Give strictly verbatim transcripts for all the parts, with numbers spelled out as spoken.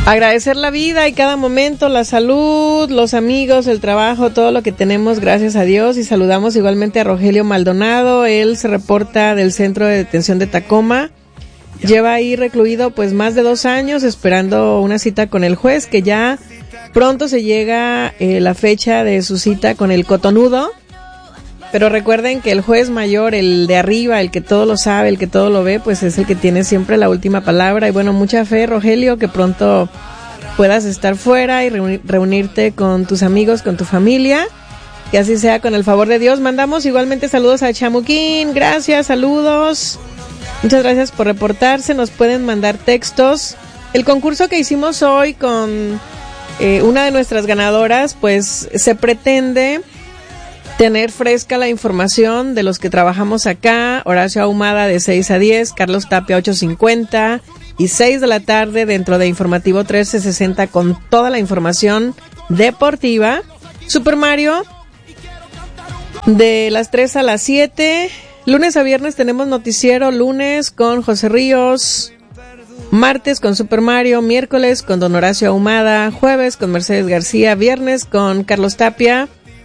agradecer la vida y cada momento, la salud, los amigos, el trabajo, todo lo que tenemos, gracias a Dios. Y saludamos igualmente a Rogelio Maldonado. Él se reporta del Centro de Detención de Tacoma. Lleva ahí recluido pues más de dos años esperando una cita con el juez, que ya pronto se llega eh, la fecha de su cita con el cotonudo. Pero recuerden que el juez mayor, el de arriba, el que todo lo sabe, el que todo lo ve, pues es el que tiene siempre la última palabra. Y bueno, mucha fe, Rogelio, que pronto puedas estar fuera y reuni- reunirte con tus amigos, con tu familia. Que así sea, con el favor de Dios. Mandamos igualmente saludos a Chamuquín. Gracias, saludos. Muchas gracias por reportarse. Nos pueden mandar textos. El concurso que hicimos hoy con eh, una de nuestras ganadoras, pues se pretende tener fresca la información de los que trabajamos acá. Horacio Ahumada de seis a diez, Carlos Tapia ocho cincuenta y seis de la tarde dentro de Informativo trece sesenta con toda la información deportiva. Super Mario de las tres a las siete. Lunes a viernes tenemos noticiero, lunes con José Ríos, martes con Super Mario, miércoles con Don Horacio Ahumada, jueves con Mercedes García, viernes con Carlos Tapia.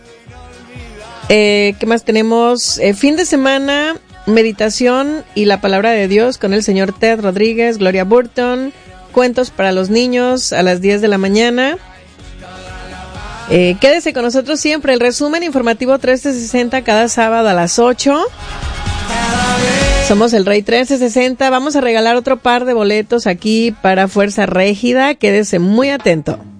Eh, ¿Qué más tenemos? Eh, fin de semana, meditación y la palabra de Dios con el señor Ted Rodríguez, Gloria Burton, cuentos para los niños a las diez de la mañana. Eh, quédese con nosotros siempre, el resumen informativo trece sesenta cada sábado a las ocho. Somos el Rey trece sesenta, vamos a regalar otro par de boletos aquí para Fuerza Régida, quédese muy atento.